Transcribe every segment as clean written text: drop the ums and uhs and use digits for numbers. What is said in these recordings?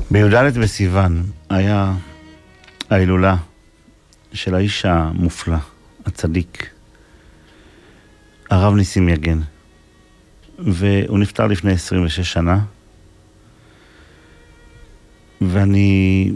בי"ד בסיוון היה ההילולה של האיש המופלא, הצדיק, הרב ניסים יגן, והוא נפטר לפני 26 שנה, ואני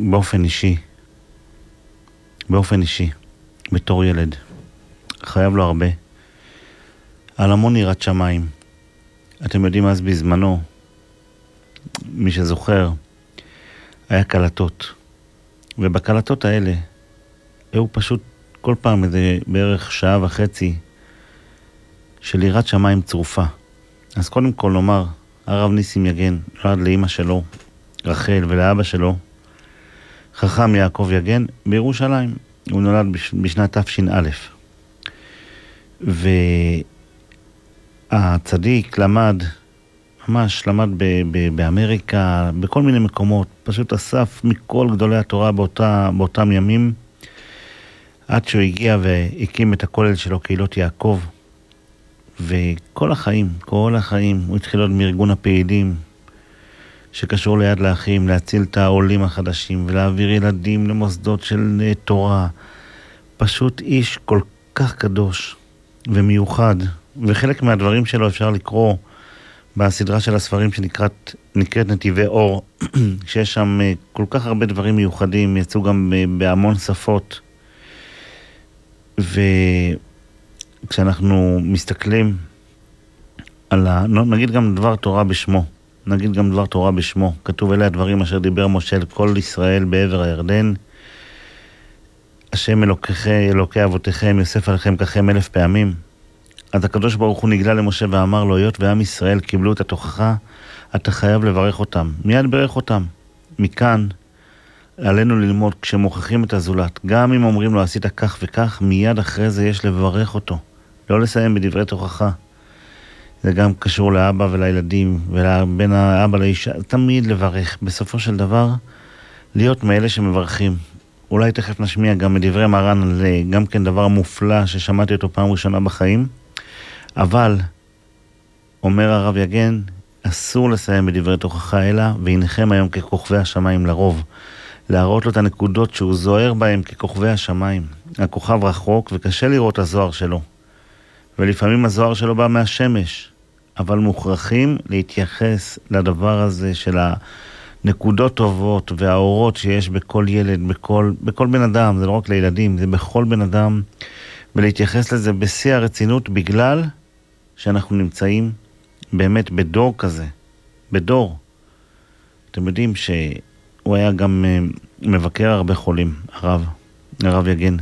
באופן אישי, בתור ילד, חייב לו הרבה, על המון יראת שמיים. אתם יודעים, אז בזמנו, מי שזוכר, היה קלטות, ובקלטות האלה, היו פשוט כל פעם איזה בערך שעה וחצי של יראת שמיים צרופה. אז קודם כל נאמר, הרב ניסים יגן נולד לאמא שלו, רחל, ולאבא שלו, חכם יעקב יגן, בירושלים. הוא נולד בשנת תש"א. והצדיק למד באמריקה, בכל מיני מקומות, פשוט אסף מכל גדולי התורה באותם ימים, עד שהוא הגיע והקים את הכולל שלו, קהילות יעקב. וכל החיים, הוא התחיל עוד מארגון הפעילים, שקשור ליד לאחים, להציל את העולים החדשים, ולהעביר ילדים למוסדות של תורה. פשוט איש כל כך קדוש ומיוחד, וחלק מהדברים שלו אפשר לקרוא בסדרה של הספרים שנקראת נתיבי אור, שיש שם כל כך הרבה דברים מיוחדים, יצאו גם בהמון שפות. וכשאנחנו מסתכלים על נגיד גם דבר תורה בשמו, כתוב אלה הדברים אשר דיבר משה אל כל ישראל בעבר הירדן, השם אלוקי אבותיכם יוסף עליכם ככם 1000 פעמים. אז הקדוש ברוך הוא נגלה למשה ואמר לו, היות ועם ישראל קיבלו את התוכחה, אתה חייב לברך אותם. מיד ברך אותם. מכאן עלינו ללמוד, כשמוכחים את הזולת, גם אם אומרים לו עשית כך וכך, מיד אחרי זה יש לברך אותו. לא לסיים בדברי תוכחה. זה גם קשור לאבא ולילדים, ובין האבא לאישה, תמיד לברך. בסופו של דבר, להיות מאלה שמברכים. אולי תכף נשמיע גם מדברי מרן על גם כן דבר מופלא ששמעתי אותו פעם ראשונה בחיים. אבל, אומר הרב יגן, אסור לסיים בדברי תוכחה אלא, והנכם היום ככוכבי השמיים לרוב. להראות לו את הנקודות שהוא זוהר בהם ככוכבי השמיים. הכוכב רחוק וקשה לראות הזוהר שלו. ולפעמים הזוהר שלו בא מהשמש. אבל מוכרחים להתייחס לדבר הזה של הנקודות טובות והאורות שיש בכל ילד, בכל בן אדם, זה לא רק לילדים, זה בכל בן אדם, ולהתייחס לזה בשיא הרצינות, בגלל שאנחנו נמצאים באמת בדור כזה, בדור. אתם יודעים שהוא היה גם מבקר הרבה חולים, הרב יגן.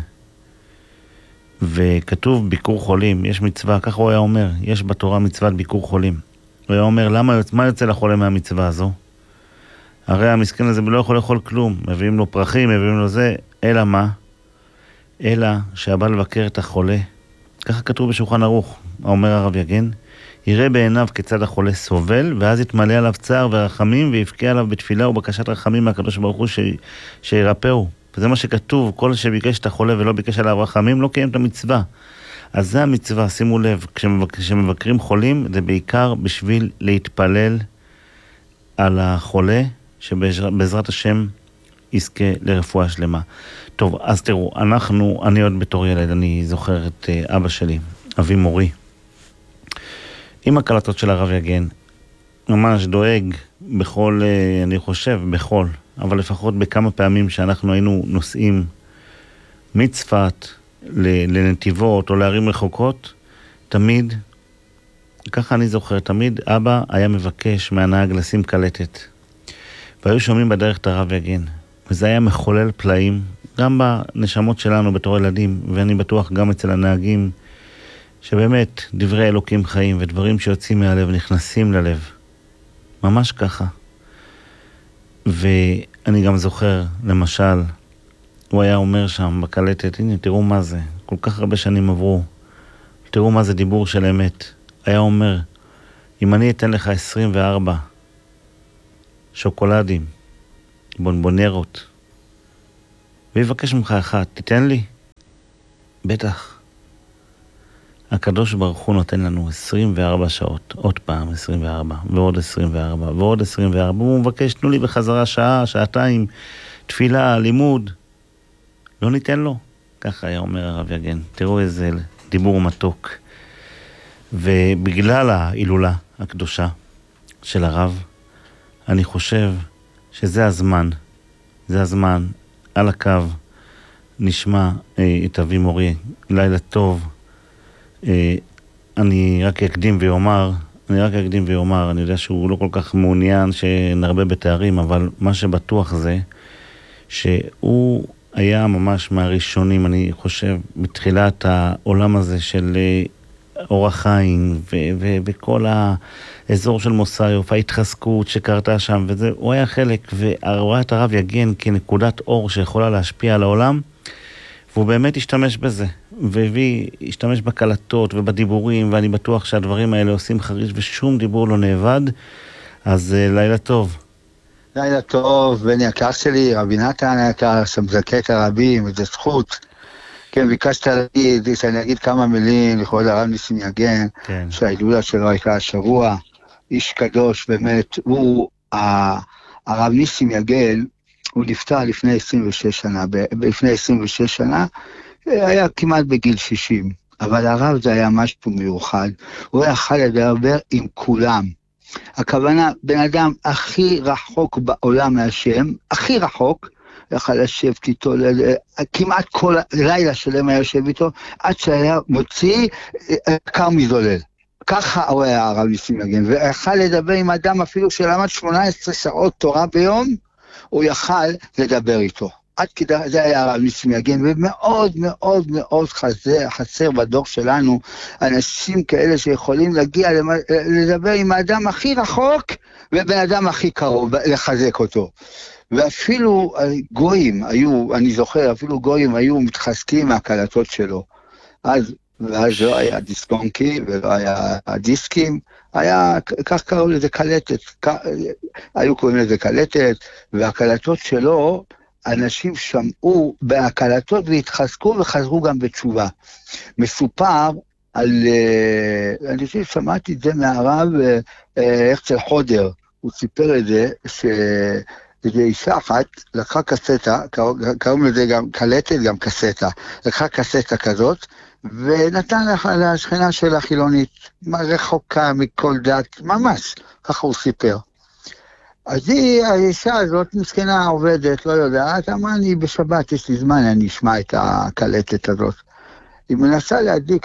וכתוב ביקור חולים, יש מצווה, ככה הוא היה אומר, יש בתורה מצוות ביקור חולים. הוא היה אומר, מה יוצא לחולה מהמצווה הזו? הרי המסכן הזה לא יכול לאכול כלום, מביאים לו פרחים, מביאים לו זה, אלא מה? אלא שהבא לבקר את החולה, ככה כתוב בשולחן ערוך, אומר הרב יגן, יראה בעיניו כיצד החולה סובל, ואז יתמלא עליו צער ורחמים, ויבכה עליו בתפילה ובקשת רחמים מהקדוש ברוך הוא שירפאו. וזה מה שכתוב, כל שביקש את החולה ולא ביקש עליו רחמים, לא קיים את המצווה. אז זה המצווה, שימו לב, כשמבקרים חולים, זה בעיקר בשביל להתפלל על החולה, שבעזרת השם יזכה לרפואה שלמה. טוב, אז תראו, אני עוד בתור ילד, אני זוכר את אבא שלי, אבי מורי, עם הקלטות של הרב יגן, ממש דואג בכל, אני חושב, אבל לפחות בכמה פעמים שאנחנו היינו נוסעים מצפת לנתיבות או לערים רחוקות, תמיד, ככה אני זוכר, תמיד אבא היה מבקש מהנהג לשים קלטת. והיו שומעים בדרך את הרב יגן. וזה היה מחולל פלאים, גם בנשמות שלנו בתור ילדים, ואני בטוח גם אצל הנהגים, שבאמת דברי אלוקים חיים ודברים שיוצאים מהלב נכנסים ללב. ממש ככה. ואני גם זוכר, למשל, הוא היה אומר שם בקלטת, הנה תראו מה זה, כל כך הרבה שנים עברו, תראו מה זה דיבור של אמת. היה אומר, אם אני אתן לך 24 שוקולדים, בונבונרות, ויבקש ממך אחת, תיתן לי? בטח. הקדוש ברוך הוא נותן לנו 24 שעות, עוד פעם 24, ועוד 24, ועוד 24, הוא מבקש, תנו לי בחזרה שעה, שעתיים, תפילה, לימוד. לא ניתן לו. ככה היה אומר הרב יגן. תראו איזה דיבור מתוק. ובגלל ההילולה הקדושה של הרב, אני חושב שזה הזמן, זה הזמן, על הקו, נשמע את אבי מורי, לילה טוב. אני רק אקדים ואומר, אני יודע שהוא לא כל כך מעוניין שנרבה בתארים, אבל מה שבטוח זה שהוא היה ממש מהראשונים, אני חושב, בתחילת העולם הזה של אורח חיים וכל האזור של מוסאיוף, ההתחזקות שקרתה שם, וזה, הוא היה חלק, ורואה את הרב יגן כנקודת אור שיכולה להשפיע על העולם, והוא באמת השתמש בזה, השתמש בקלטות ובדיבורים, ואני בטוח שהדברים האלה עושים חריש ושום דיבור לא נאבד. אז לילה טוב. לילה טוב, בן יקר שלי, רבי נתן היקר, שמזכה הרבים, איזה זכות. כן, ביקשת להגיד, שאני אגיד כמה מילים לכבוד הרב ניסים יגן, כן. שההילולה שלו הייתה השבוע, איש קדוש באמת, הוא, הרב ניסים יגן, הוא נפטר לפני 26 שנה, לפני 26 שנה, היה כמעט בגיל 60, אבל הרב זה היה משהו מיוחד, הוא יכל לדבר עם כולם, הכוונה, בן אדם הכי רחוק בעולם מהשם, הכי רחוק, יכל לשבת איתו, כמעט כל לילה שלם היה יושב איתו, עד שהיה מוציא קר מזולל. ככה הוא היה הרב ניסים יגן, ויכל לדבר עם אדם אפילו שלמד 18 שעות תורה ביום, הוא יכל לדבר איתו. עד כדי זה היה הרב ניסים יגן, ומאוד מאוד מאוד חסר בדור שלנו, אנשים כאלה שיכולים להגיע לדבר עם האדם הכי רחוק, ובן אדם הכי קרוב, לחזק אותו. ואפילו גויים היו, אני זוכר, אפילו גויים היו מתחזקים מהקלטות שלו. ואז לא היה דיסקונקי, ולא היה דיסקים, היה, כך קראו לזה קלטת, היו קוראים לזה קלטת, והקלטות שלו, אנשים שמעו בהקלטות והתחזקו וחזרו גם בתשובה. מסופר על, אני חושב שמעתי את זה מהרב הרצל חודר, הוא סיפר את זה, שזה אישה אחת, לקחה קסטה, קראו לזה גם קלטת, גם קסטה, לקחה קסטה כזאת, ונתן לשכנה של החילונית, רחוקה מכל דת, ממש, ככה הוא סיפר. אז האישה הזאת מסכנה עובדת, לא יודעת, אמרה אני בשבת, יש לי זמן, אני אשמע את הקלטת הזאת. היא מנסה להדליק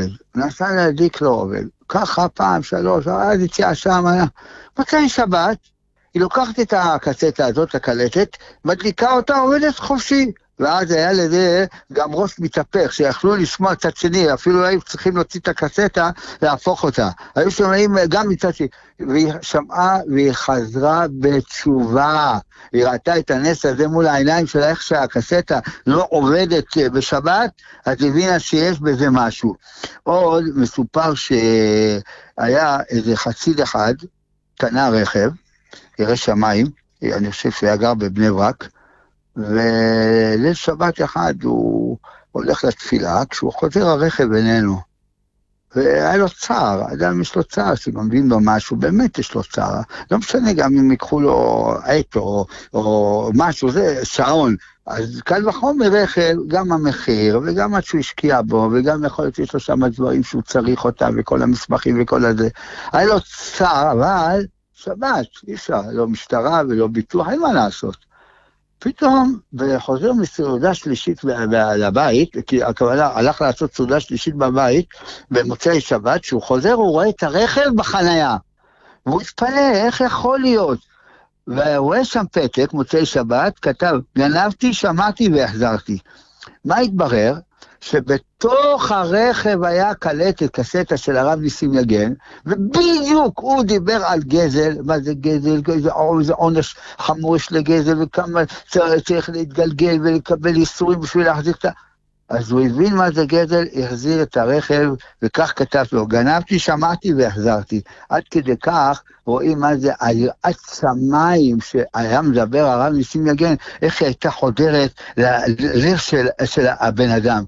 לא עובד, ככה פעם, שלוש, אז יציאה שם, מצאי שבת, היא לוקחת את הקסטה הזאת, הקלטת, מדליקה אותה, עובדת חופשי. ואז היה לזה גם ראש מתהפך, שיכלו לשמוע צד שני, אפילו היו צריכים להוציא את הקסטה, להפוך אותה. היו שומעים גם מצד שני, והיא שמעה והיא חזרה בתשובה. היא ראתה את הנס הזה מול העיניים שלה, איך שהקסטה לא עובדת בשבת, אז הבינה שיש בזה משהו. עוד מסופר שהיה איזה חסיד אחד, קנה רכב, ירא שמיים, אני חושב שהוא היה גר בבני ברק, וליל שבת אחד הוא הולך לתפילה, כשהוא חוזר הרכב איננו, והיה לו צער, אדם יש לו צער, שמבין לו משהו, באמת יש לו צער, לא משנה גם אם יקחו לו עט או משהו, זה שעון, אז קל וחומר רכב, גם המחיר, וגם מה שהוא השקיע בו, וגם יכול להיות שיש לו שם דברים שהוא צריך אותם, וכל המסמכים וכל הזה, היה לו צער, אבל שבת, אי אפשר, לא משטרה ולא ביטוח, אין מה לעשות. פתאום, וחוזר מסעודה שלישית לבית, כי הכוונה הלך לעשות סעודה שלישית בבית, במוצאי שבת, שהוא חוזר, הוא רואה את הרכב בחנייה, והוא התפלא, איך יכול להיות? והוא רואה שם פתק, מוצאי שבת, כתב, גנבתי, שמעתי והחזרתי. מה התברר? שבתוך הרכב היה קלטת קסטה של הרב ניסים יגן, ובדיוק הוא דיבר על גזל, מה זה גזל, איזה עונש חמור יש לגזל, וכמה צריך להתגלגל ולקבל איסורים בשביל להחזיק את ה... אז הוא הבין מה זה גזל, החזיר את הרכב, וכך כתב לו, גנבתי, שמעתי והחזרתי. עד כדי כך רואים מה זה היראת שמיים שהיה מדבר הרב ניסים יגן, איך היא הייתה חודרת ללב של הבן אדם.